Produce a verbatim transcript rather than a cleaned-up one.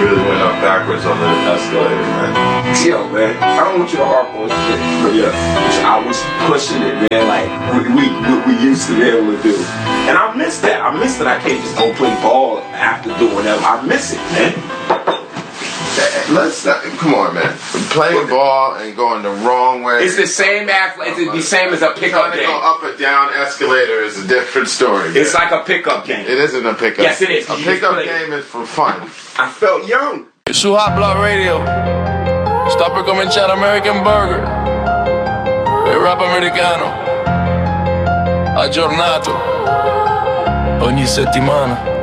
really went up backwards on the escalator, man. Yo, man, I don't want you to harp on shit, but yeah, I was pushing it, man, like we, we, we used to be able to do. And I miss that. I miss that I can't just go play ball after doing that. I miss it, man. Let's not, come on, man. Playing ball and going the wrong way. It's the same athlete. It's the same as a pickup game. Trying to go up or down escalator is a different story. Man. It's like a pickup game. It isn't a pickup. Yes, it is. A pickup game is for fun. I felt young. Su Hot Block Radio sta per cominciare American Burger, il rap americano, aggiornato ogni settimana.